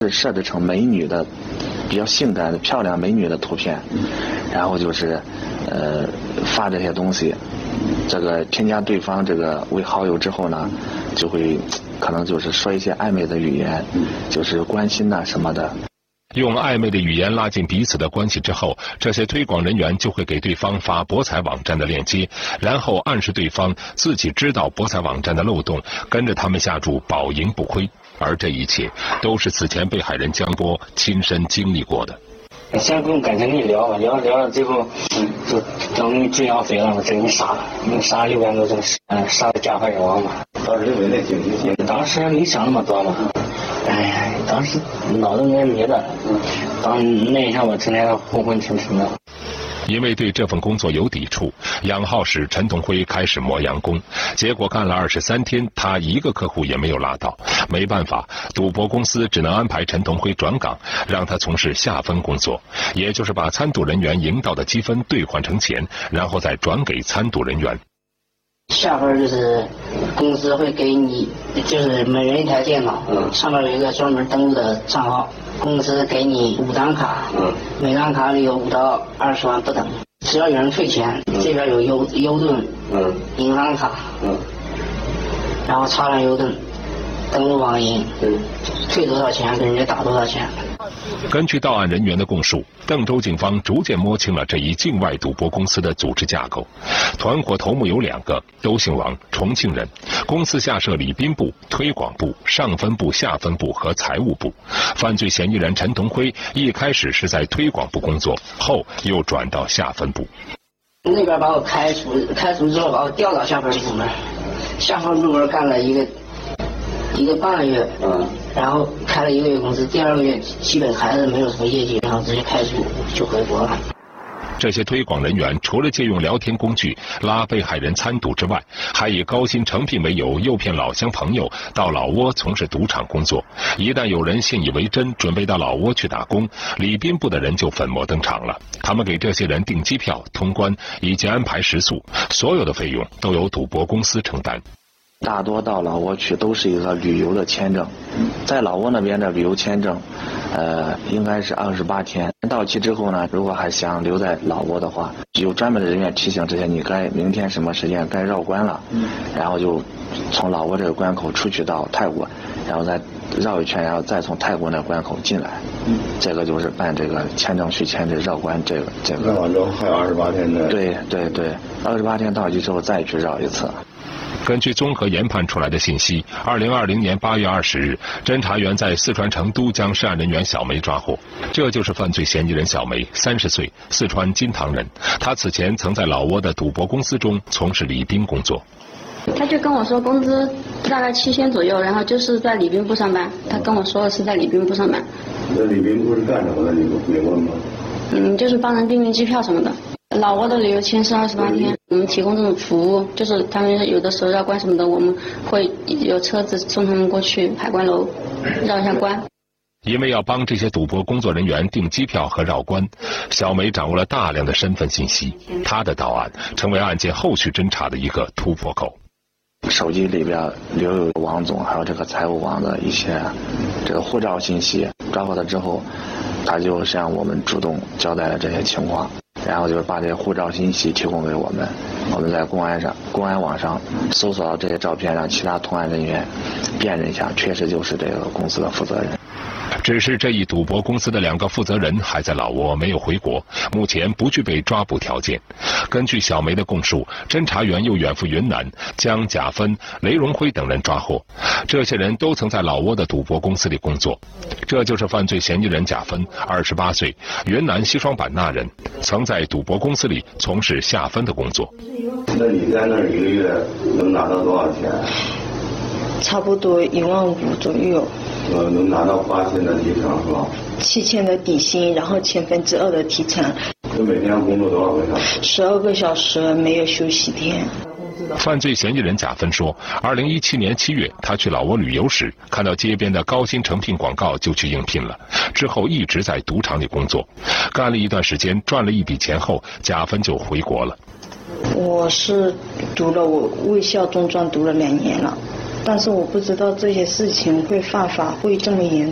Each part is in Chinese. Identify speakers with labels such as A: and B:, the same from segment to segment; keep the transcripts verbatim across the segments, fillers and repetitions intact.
A: 是设置成美女的比较性感的漂亮美女的图片，然后就是呃发这些东西，这个添加对方这个为好友之后呢，就会可能就是说一些暧昧的语言，就是关心呐、什么的。
B: 用暧昧的语言拉近彼此的关系之后，这些推广人员就会给对方发博彩网站的链接，然后暗示对方自己知道博彩网站的漏洞，跟着他们下注保赢不亏。而这一切都是此前被害人江波亲身经历过的。
C: 先不用跟你聊吧，聊聊了最后，嗯，就等你赡养费了嘛，这给你杀了，你杀六万多，这个嗯杀的家破人亡嘛。
D: 当时认为那经济性，
C: 当时没想那么多嘛，哎呀，当时脑子也没的，当那一下我成天昏昏沉沉的。
B: 因为对这份工作有抵触，养号使陈同辉开始磨洋工，结果干了二十三天，他一个客户也没有拉到。没办法，赌博公司只能安排陈同辉转岗，让他从事下分工作，也就是把参赌人员赢到的积分兑换成钱，然后再转给参赌人员。
E: 下分就是公司会给你，就是每人一台电脑，嗯，上面有一个专门登录的账号，公司给你五张卡，嗯，每张卡里有五到二十万不等，只要有人退钱，嗯、这边有优优盾，嗯，银行卡，嗯，然后插上优盾，登录网银，嗯，退多少钱给人家打多少钱。
B: 根据到案人员的供述，邓州警方逐渐摸清了这一境外赌博公司的组织架构。团伙头目有两个，都姓王，重庆人。公司下设礼宾部、推广部、上分部、下分部和财务部。犯罪嫌疑人陈同辉一开始是在推广部工作，后又转到下分部。
E: 那边把我开除，开除之后把我调到下分部门，下分部门干了一个一个半月，嗯，然后开了一个月工资，第二个月基本孩子没有什么业绩，然后直接开除就回国了。
B: 这些推广人员除了借用聊天工具拉被害人参赌之外，还以高薪成聘为由诱骗老乡朋友到老挝从事赌场工作。一旦有人信以为真，准备到老挝去打工，礼宾部的人就粉墨登场了。他们给这些人订机票、通关以及安排食宿，所有的费用都由赌博公司承担。
A: 大多到老挝去都是一个旅游的签证，在老挝那边的旅游签证，呃，应该是二十八天。到期之后呢，如果还想留在老挝的话，有专门的人员提醒这些你该明天什么时间该绕关了，然后就从老挝这个关口出去到泰国，然后再绕一圈，然后再从泰国那关口进来。这个就是办这个签证续签这绕关这个这个。
D: 绕完之后还有二十八天的。
A: 对对对，二十八天到期之后再去绕一次。
B: 根据综合研判出来的信息，二零二零年八月二十日，侦查员在四川成都将涉案人员小梅抓获。这就是犯罪嫌疑人小梅，三十岁，四川金堂人。她此前曾在老挝的赌博公司中从事礼宾工作。
F: 他就跟我说工资大概七千左右，然后就是在礼宾部上班。他跟我说的是在礼宾部上班。
D: 那礼宾部是干什么的？你你问吗？
F: 嗯，就是帮人订订机票什么的。老挝的旅游签是二十八天，我们提供这种服务，就是他们有的时候绕关什么的，我们会有车子送他们过去海关楼绕一下关。
B: 因为要帮这些赌博工作人员订机票和绕关，小梅掌握了大量的身份信息，她的到案成为案件后续侦查的一个突破口。
A: 手机里边留有王总还有这个财务网的一些这个护照信息，抓获他之后，他就向我们主动交代了这些情况，然后就是把这些护照信息提供给我们，我们在公安上公安网上搜索到这些照片，让其他同案人员辨认一下，确实就是这个公司的负责人。
B: 只是这一赌博公司的两个负责人还在老挝没有回国，目前不具备抓捕条件。根据小梅的供述，侦查员又远赴云南，将贾芬、雷荣辉等人抓获。这些人都曾在老挝的赌博公司里工作。这就是犯罪嫌疑人贾芬，二十八岁，云南西双版纳人，曾在赌博公司里从事下分的工作。
D: 那你在那儿一个月能拿到多少钱？
G: 差不多一万五左右。
D: 呃，能拿到八千的提成是吧？
G: 七千的底薪，然后千分之二的提成。
D: 那每天工作多少个小时？
G: 十二个小时，没有休息天。
B: 犯罪嫌疑人贾芬说，二零一七年七月，他去老挝旅游时，看到街边的高薪诚聘广告，就去应聘了。之后一直在赌场里工作，干了一段时间，赚了一笔钱后，贾芬就回国了。
G: 我是读了，我卫校中专读了两年了。但是我不知道这些事情会犯法，会这么严重。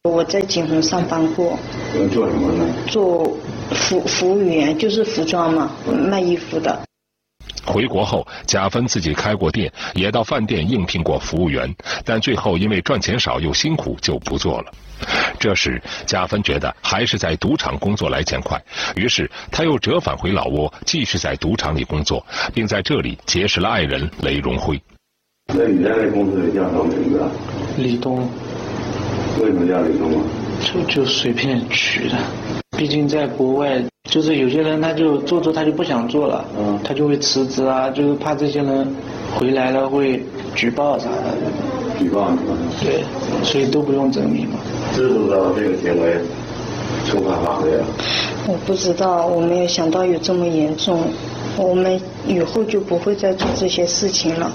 G: 我在景洪上班过。
D: 做什么呢？
G: 做服服务员，就是服装嘛，卖衣服的。
B: 回国后，贾芬自己开过店，也到饭店应聘过服务员，但最后因为赚钱少又辛苦，就不做了。这时，贾芬觉得还是在赌场工作来钱快，于是他又折返回老挝，继续在赌场里工作，并在这里结识了爱人雷荣辉。
D: 那你在这公司里叫什么名字啊？
A: 李东。
D: 为什么叫李东啊？
A: 就就随便取的，毕竟在国外，就是有些人他就做做他就不想做了，嗯，他就会辞职啊，就是怕这些人回来了会举报啥的。
D: 举报是吧？
A: 对，所以都不用证明嘛。
D: 知不知道这个行为触犯法律啊？
G: 我不知道，我没有想到有这么严重，我们以后就不会再做这些事情了。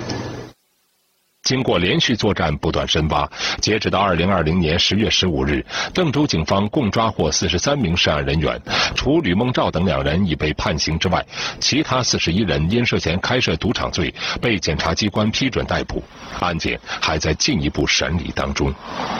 B: 经过连续作战不断深挖，截止到二零二零年十月十五日，邓州警方共抓获四十三名涉案人员，除吕梦照等两人已被判刑之外，其他四十一人因涉嫌开设赌场罪被检察机关批准逮捕，案件还在进一步审理当中。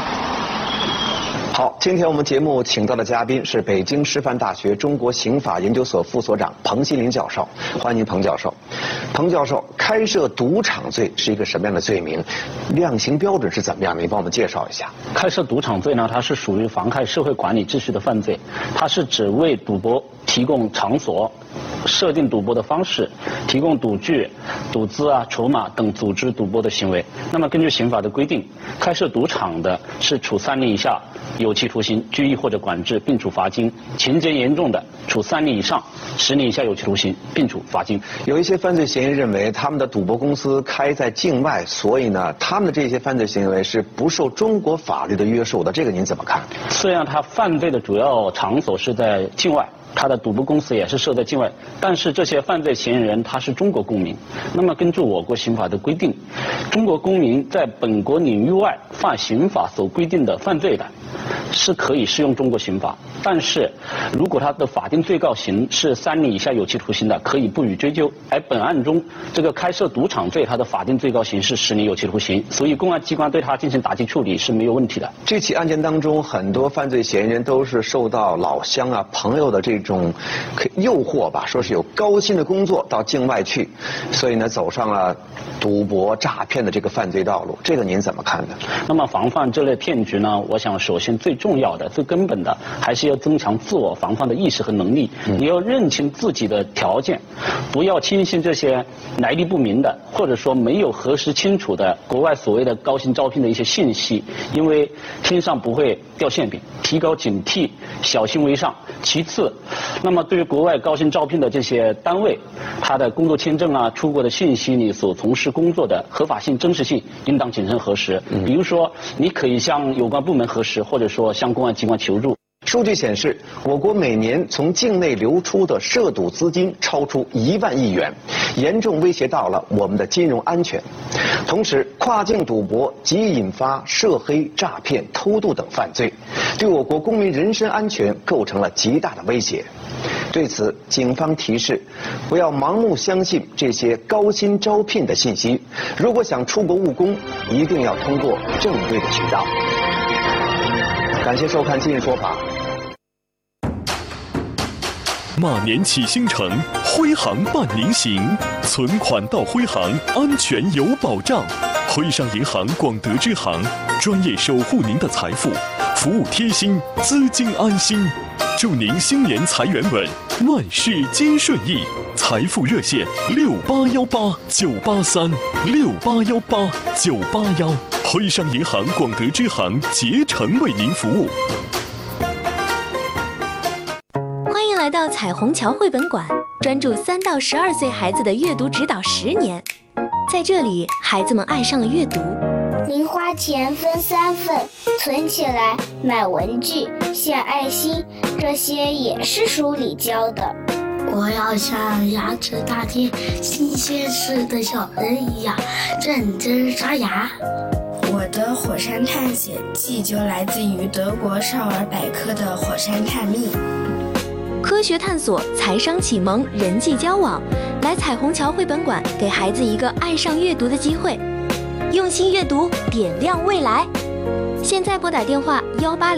H: 好，今天我们节目请到的嘉宾是北京师范大学中国刑法研究所副所长彭锡林教授，欢迎彭教授。彭教授，开设赌场罪是一个什么样的罪名？量刑标准是怎么样的？你帮我们介绍一下。
I: 开设赌场罪呢，它是属于妨害社会管理秩序的犯罪，它是指为赌博提供场所、设定赌博的方式、提供赌具、赌资啊、筹码等组织赌博的行为。那么根据刑法的规定，开设赌场的是处三年以下有期徒刑、拘役或者管制，并处罚金；情节严重的，处三年以上十年以下有期徒刑，并处罚金。
H: 有一些犯罪嫌疑人认为，他们的赌博公司开在境外，所以呢，他们的这些犯罪行为是不受中国法律的约束的。这个您怎么看？
I: 虽然他犯罪的主要场所是在境外，他的赌博公司也是设在境外，但是这些犯罪嫌疑人他是中国公民。那么根据我国刑法的规定，中国公民在本国领域外犯刑法所规定的犯罪的，是可以适用中国刑法。但是如果他的法定最高刑是三年以下有期徒刑的，可以不予追究。而本案中这个开设赌场罪，它的法定最高刑是十年有期徒刑，所以公安机关对他进行打击处理是没有问题的。
H: 这起案件当中，很多犯罪嫌疑人都是受到老乡啊、朋友的这种诱惑吧，说是有高薪的工作到境外去，所以呢走上了赌博诈骗的这个犯罪道路。这个您怎么看呢？
I: 那么防范这类骗局呢，我想首先最重要的、最根本的，还是要增强自我防范的意识和能力。嗯、你要认清自己的条件，不要轻信这些来历不明的，或者说没有核实清楚的国外所谓的高薪招聘的一些信息，因为天上不会掉馅饼，提高警惕，小心为上。其次，那么对于国外高薪招聘的这些单位，他的工作签证啊、出国的信息，你所从事工作的合法性、真实性，应当谨慎核实。嗯、比如说，你可以向有关部门核实，或者说向公安机关求助。
H: 数据显示，我国每年从境内流出的涉赌资金超出一万亿元，严重威胁到了我们的金融安全。同时，跨境赌博即引发涉黑、诈骗、偷渡等犯罪，对我国公民人身安全构成了极大的威胁。对此，警方提示，不要盲目相信这些高薪招聘的信息。如果想出国务工，一定要通过正规的渠道。感谢收看《今日说法》。
J: 马年启星城，徽行伴您行，存款到徽行，安全有保障。徽商银行广德支行，专业守护您的财富，服务贴心，资金安心。祝您新年财源稳，万事皆顺意。财富热线六八幺八九八三六八幺八九八幺，徽商银行广德支行竭诚为您服务。
K: 欢迎来到彩虹桥绘本馆，专注三到十二岁孩子的阅读指导十年。在这里，孩子们爱上了阅读。
L: 零花钱分三份，存起来买文具、献爱心，这些也是书里教的。
M: 我要像牙齿大厅新鲜事的小人一样认真刷牙。
N: 我的火山探险记就来自于德国少儿百科的火山探秘。
K: 科学探索、财商启蒙、人际交往，来彩虹桥绘本馆，给孩子一个爱上阅读的机会。用心阅读，点亮未来。 现在拨打电话幺八